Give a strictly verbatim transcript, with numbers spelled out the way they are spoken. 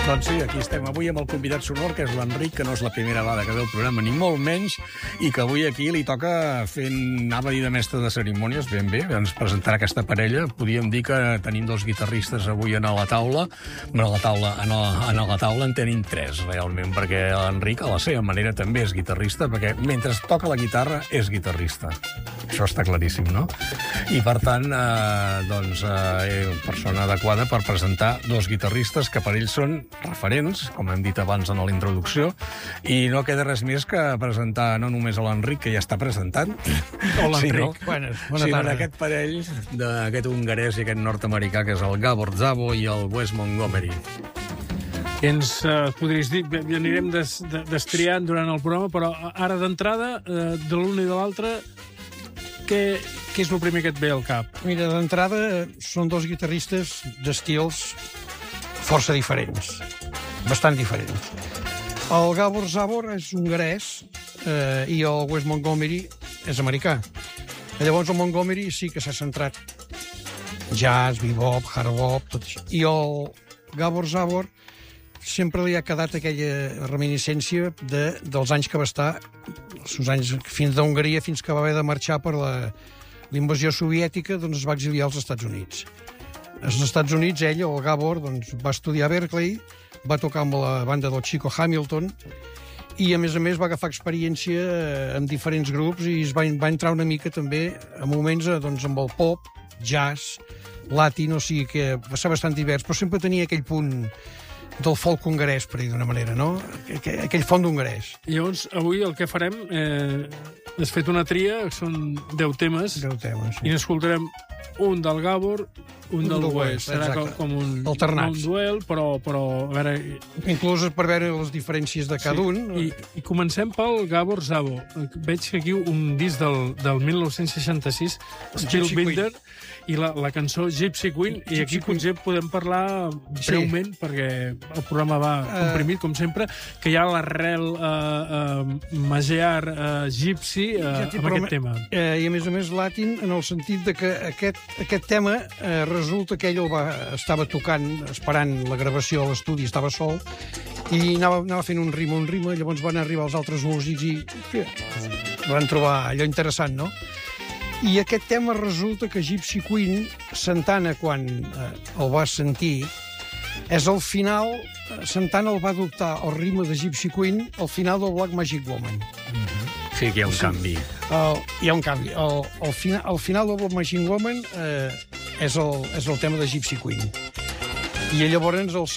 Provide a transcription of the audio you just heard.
Doncs sí, aquí estem avui amb el convidat sonor, que és l'Enric, que no és la primera vegada que ve el programa, ni molt menys, i que avui aquí li toca fent, anava a dir de mestre de cerimònies, ben bé, ens presentarà aquesta parella. Podríem dir que tenim dos guitarristes avui a la taula, no a la taula, a la, a la taula en tenim tres, realment, perquè l'Enric, a la seva manera, també és guitarrista, perquè mentre toca la guitarra és guitarrista. Això està claríssim, no? I, per tant, eh, doncs, eh, persona adequada per presentar dos guitarristes que per ells són referents, com hem dit abans en la introducció, i no queda res més que presentar no només a l'Enric, que ja està presentant, o l'Enric, sinó, bueno, bona sinó tarda. aquest parell d'aquest hongarès i aquest nord-americà, que és el Gabor Szabo i el Wes Montgomery. Què ens eh, podries dir? Bé, anirem des, de, destriant durant el programa, però ara d'entrada, eh, de l'un i de l'altre, què, què és el primer que et ve al cap? Mira, d'entrada són dos guitarristes d'estils força diferents, bastant diferents. El Gabor Szabo és hongarès eh, i el Wes Montgomery és americà. Llavors el Montgomery sí que s'ha centrat jazz, bebop, hard bop, tot això. I el Gabor Szabo sempre li ha quedat aquella reminiscència de, dels anys que va estar, els anys fins d'Hongria, fins que va haver de marxar per la, l'invasió soviètica, doncs es va exiliar als Estats Units. Als Estats Units, ell, el Gabor, doncs, va estudiar a Berkeley, va tocar amb la banda del Chico Hamilton i, a més a més, va agafar experiència en diferents grups i es va, va entrar una mica també a moments doncs, amb el pop, jazz, latin, o sigui que va ser bastant divers, però sempre tenia aquell punt del folk hongarès, per dir d'una manera, no? Aquell, aquell font hongarès. I llavors, avui el que farem... Eh, has fet una tria, que són deu temes, deu temes, sí. I n'escoltarem un del Gabor, un, un del Wes. Serà com, com un, alternats. un duel, però, però a veure... Inclús per veure les diferències de cada sí. un. I, I comencem pel Gabor Szabo. Veig que aquí un disc del, del mil nou-cents seixanta-sis, Spellbinder, i la, la cançó Gypsy Queen, Gypsy i aquí Queen. Potser podem parlar breument, sí. Perquè el programa va comprimit, uh, com sempre, que hi ha l'arrel uh, uh, magiar uh, gypsy uh, ja amb aquest tema. Eh, I a més a més latin, en el sentit de que aquest, aquest tema eh, resulta que ell el va, estava tocant, esperant la gravació a l'estudi, estava sol, i anava, anava fent un rima, un rima, llavors van arribar els altres músics i que, van trobar allò interessant, no? I aquest tema resulta que Gypsy Queen, Santana, quan eh, el va sentir, és al final, Santana el va adoptar el ritme de Gypsy Queen al final del Black Magic Woman. Mm-hmm. Sí que hi ha un sí. canvi. El, hi ha un canvi. El, el, fina, el final del Black Magic Woman eh, és, el, és el tema de Gypsy Queen. I llavors el